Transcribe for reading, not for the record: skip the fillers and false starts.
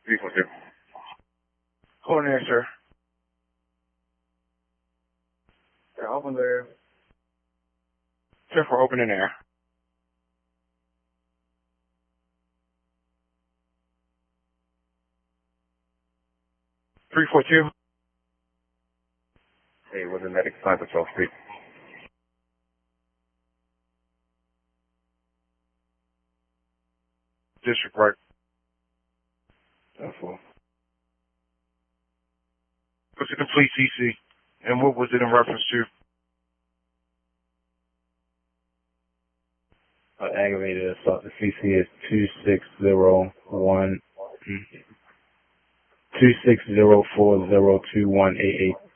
342. Hold on there, sir. Yeah, open there. Check for opening air. 342. Hey, was the medic assigned to 12th Street? District right. That's all. What's a complete CC? And what was it in reference to? Aggravated assault. The CC is 2601 2604022188.